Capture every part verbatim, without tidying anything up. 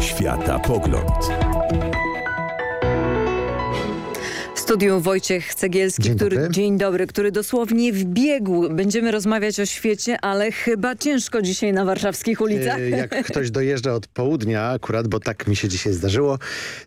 Światapogląd. W studiu Wojciech Cegielski, Dzień który, dobry. dzień dobry, który dosłownie wbiegł. Będziemy rozmawiać o świecie, ale chyba ciężko dzisiaj na warszawskich ulicach. E, Jak ktoś dojeżdża od południa akurat, bo tak mi się dzisiaj zdarzyło,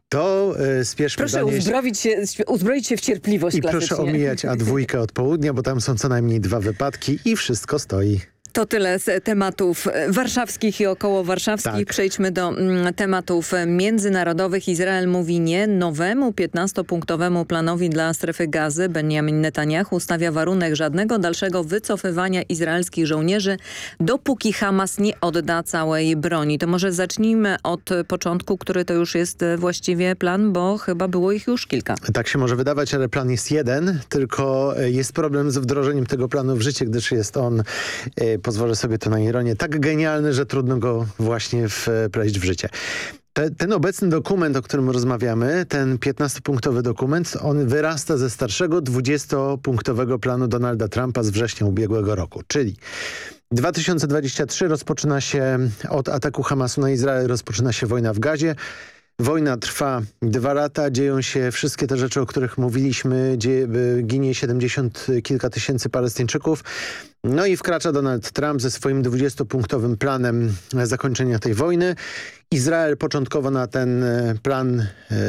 to e, spieszmy Proszę donieść... uzbroić się, uzbroić się w cierpliwość I klasycznie. proszę omijać A dwa od południa, bo tam są co najmniej dwa wypadki i wszystko stoi. To tyle z tematów warszawskich i około warszawskich. Tak. Przejdźmy do mm, tematów międzynarodowych. Izrael mówi nie nowemu piętnastopunktowemu planowi dla strefy Gazy. Benjamin Netanyahu stawia warunek żadnego dalszego wycofywania izraelskich żołnierzy, dopóki Hamas nie odda całej broni. To może zacznijmy od początku, który to już jest właściwie plan, bo chyba było ich już kilka. Tak się może wydawać, ale plan jest jeden, tylko jest problem z wdrożeniem tego planu w życie, gdyż jest on... E, pozwolę sobie to na ironię, tak genialny, że trudno go właśnie wpleść w życie. Te, ten obecny dokument, o którym rozmawiamy, ten piętnastopunktowy dokument, on wyrasta ze starszego dwudziestopunktowego planu Donalda Trumpa z września ubiegłego roku, czyli dwa tysiące dwudziesty trzeci rozpoczyna się od ataku Hamasu na Izrael, rozpoczyna się wojna w Gazie. Wojna trwa dwa lata, dzieją się wszystkie te rzeczy, o których mówiliśmy, dzieje, ginie siedemdziesiąt kilka tysięcy Palestyńczyków. No i wkracza Donald Trump ze swoim dwudziestopunktowym planem zakończenia tej wojny. Izrael początkowo na ten plan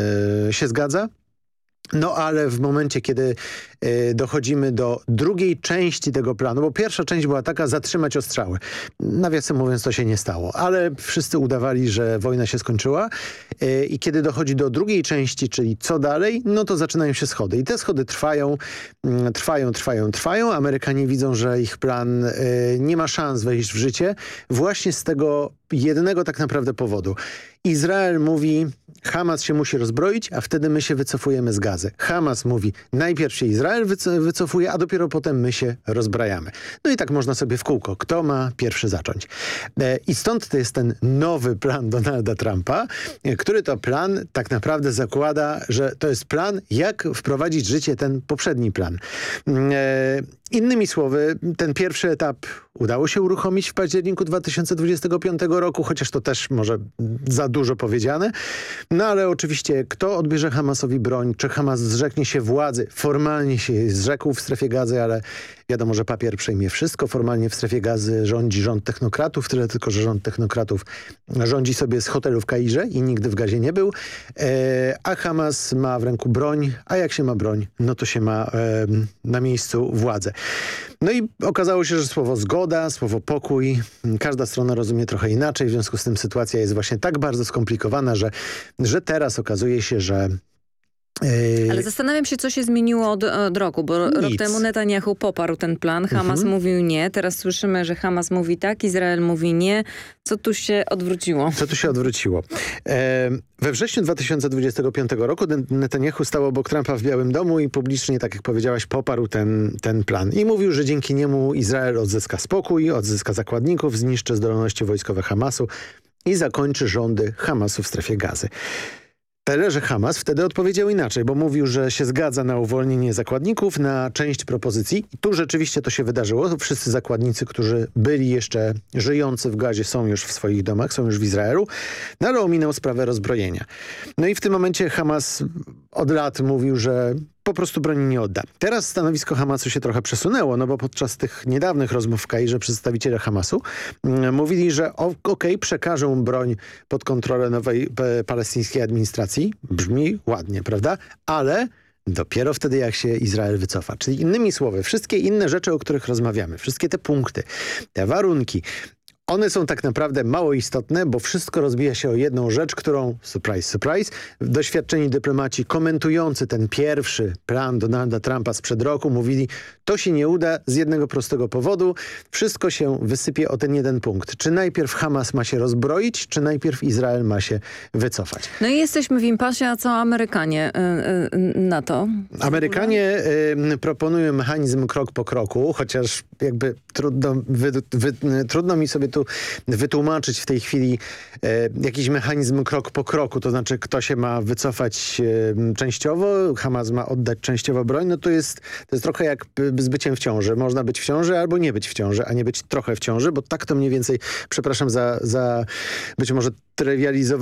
e, się zgadza. No ale w momencie, kiedy y, dochodzimy do drugiej części tego planu, bo pierwsza część była taka, zatrzymać ostrzały. Nawiasem mówiąc, to się nie stało, ale wszyscy udawali, że wojna się skończyła y, i kiedy dochodzi do drugiej części, czyli co dalej, no to zaczynają się schody. I te schody trwają, y, trwają, trwają, trwają. Amerykanie widzą, że ich plan y, nie ma szans wejść w życie właśnie z tego jednego tak naprawdę powodu. Izrael mówi, Hamas się musi rozbroić, a wtedy my się wycofujemy z Gazy. Hamas mówi, najpierw się Izrael wycofuje, a dopiero potem my się rozbrajamy. No i tak można sobie w kółko. Kto ma pierwszy zacząć? I stąd to jest ten nowy plan Donalda Trumpa, który to plan tak naprawdę zakłada, że to jest plan, jak wprowadzić w życie ten poprzedni plan. Innymi słowy, ten pierwszy etap udało się uruchomić w październiku dwa tysiące dwudziestego piątego roku, chociaż to też może za dużo powiedziane. No ale oczywiście kto odbierze Hamasowi broń, czy Hamas zrzeknie się władzy? Formalnie się zrzekł w strefie Gazy, ale wiadomo, że papier przejmie wszystko. Formalnie w strefie Gazy rządzi rząd technokratów, tyle tylko, że rząd technokratów rządzi sobie z hotelu w Kairze i nigdy w Gazie nie był. E, a Hamas ma w ręku broń, a jak się ma broń, no to się ma e, na miejscu władzę. No i okazało się, że słowo zgoda, słowo pokój, każda strona rozumie trochę inaczej, w związku z tym sytuacja jest właśnie tak bardzo skomplikowana, że, że teraz okazuje się, że Ale zastanawiam się, co się zmieniło od, od roku, bo Nic. rok temu Netanyahu poparł ten plan, Hamas Mhm. mówił nie, teraz słyszymy, że Hamas mówi tak, Izrael mówi nie. Co tu się odwróciło? Co tu się odwróciło? E, we wrześniu dwa tysiące dwudziestego piątego roku Netanyahu stał obok Trumpa w Białym Domu i publicznie, tak jak powiedziałaś, poparł ten, ten plan. I mówił, że dzięki niemu Izrael odzyska spokój, odzyska zakładników, zniszczy zdolności wojskowe Hamasu i zakończy rządy Hamasu w strefie Gazy. Tyle, że Hamas wtedy odpowiedział inaczej, bo mówił, że się zgadza na uwolnienie zakładników, na część propozycji. I tu rzeczywiście to się wydarzyło. Wszyscy zakładnicy, którzy byli jeszcze żyjący w Gazie, są już w swoich domach, są już w Izraelu, no ale ominął sprawę rozbrojenia. No i w tym momencie Hamas od lat mówił, że po prostu broni nie odda. Teraz stanowisko Hamasu się trochę przesunęło, no bo podczas tych niedawnych rozmów w Kairze przedstawiciele Hamasu mm, mówili, że okej, okay, przekażą broń pod kontrolę nowej e, palestyńskiej administracji. Brzmi ładnie, prawda? Ale dopiero wtedy, jak się Izrael wycofa. Czyli innymi słowy, wszystkie inne rzeczy, o których rozmawiamy, wszystkie te punkty, te warunki, one są tak naprawdę mało istotne, bo wszystko rozbija się o jedną rzecz, którą, surprise, surprise, doświadczeni dyplomaci komentujący ten pierwszy plan Donalda Trumpa sprzed roku mówili, to się nie uda z jednego prostego powodu. Wszystko się wysypie o ten jeden punkt. Czy najpierw Hamas ma się rozbroić, czy najpierw Izrael ma się wycofać? No i jesteśmy w impasie, a co Amerykanie y, y, na to? Amerykanie y, proponują mechanizm krok po kroku, chociaż jakby trudno, wy, wy, trudno mi sobie tu wytłumaczyć w tej chwili e, jakiś mechanizm krok po kroku, to znaczy kto się ma wycofać e, częściowo, Hamas ma oddać częściowo broń, no to jest, to jest trochę jak z byciem w ciąży. Można być w ciąży albo nie być w ciąży, a nie być trochę w ciąży, bo tak to mniej więcej, przepraszam za, za być może trywializowanie